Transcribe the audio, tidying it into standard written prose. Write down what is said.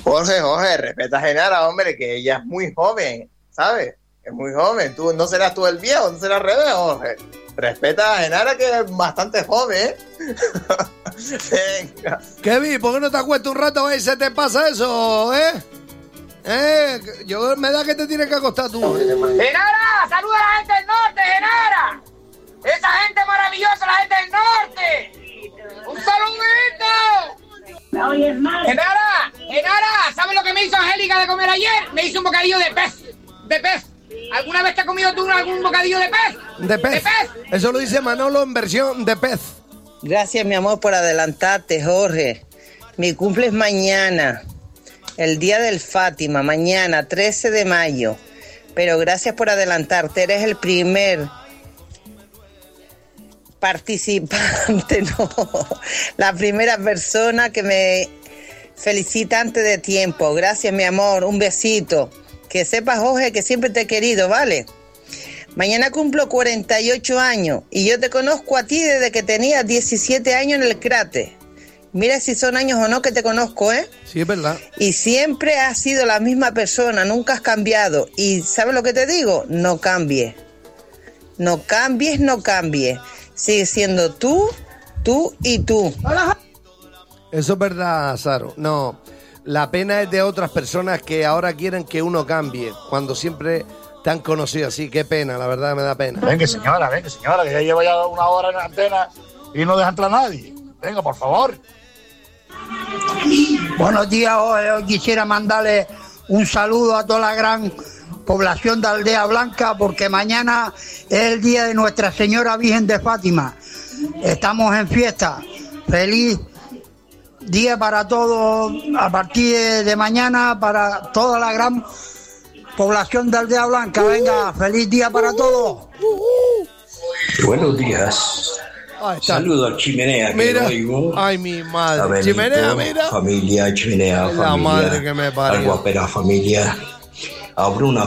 Jorge, respeta a Genara, hombre, que ella es muy joven, ¿sabes? Es muy joven. Tú no serás tú el viejo, no serás al revés, Jorge. Respeta a Genara, que es bastante joven, Venga. Kevin, ¿por qué no te acuestas un rato y se te pasa eso, Yo me da que te tienes que acostar tú. ¡Genara! ¡Saluda a la gente del norte, Genara! ¡Esa gente maravillosa, la gente del norte! ¡Un saludito! ¡Genara! ¿Sabes lo que me hizo Angélica de comer ayer? Me hizo un bocadillo de pez. ¿Alguna vez te has comido tú algún bocadillo de pez? De pez. Eso lo dice Manolo en versión de pez. Gracias, mi amor, por adelantarte, Jorge. Mi cumple es mañana, el día del Fátima, mañana, 13 de mayo. Pero gracias por adelantarte, eres el primer participante, la primera persona que me felicita antes de tiempo. Gracias, mi amor, un besito. Que sepas, Jorge, que siempre te he querido, ¿vale? Mañana cumplo 48 años y yo te conozco a ti desde que tenías 17 años en el cráter. Mira si son años o no que te conozco, ¿eh? Sí, es verdad. Y siempre has sido la misma persona, nunca has cambiado. Y ¿sabes lo que te digo? No cambies. No cambies. Sigue siendo tú y tú. Eso es verdad, Saro. No, la pena es de otras personas que ahora quieren que uno cambie, cuando siempre te han conocido así. Qué pena, la verdad me da pena. Venga, señora, que ya lleva ya una hora en la antena y no deja entrar a nadie. Venga, por favor. Buenos días, hoy quisiera mandarle un saludo a toda la gran población de Aldea Blanca, porque mañana es el día de Nuestra Señora Virgen de Fátima. Estamos en fiesta. Feliz día para todos, a partir de mañana, para toda la gran población de Aldea Blanca. Venga, feliz día para todos. Buenos días. Saludo a Chimenea, mira, que lo oigo. Ay, mi madre. Benito, Chimenea, mira. Familia, Chimenea, la familia. madre que me parió. Al Guapera, familia. A Bruna,